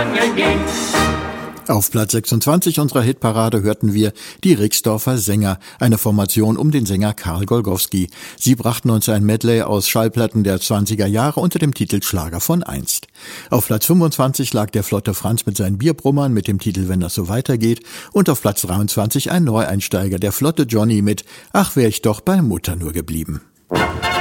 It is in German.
angeln gehen. Auf Platz 26 unserer Hitparade hörten wir die Rixdorfer Sänger, eine Formation um den Sänger Karl Golgowski. Sie brachten uns ein Medley aus Schallplatten der 20er Jahre unter dem Titel Schlager von einst. Auf Platz 25 lag der flotte Franz mit seinen Bierbrummern mit dem Titel Wenn das so weitergeht und auf Platz 23 ein Neueinsteiger, der flotte Johnny mit Ach, wär ich doch bei Mutter nur geblieben.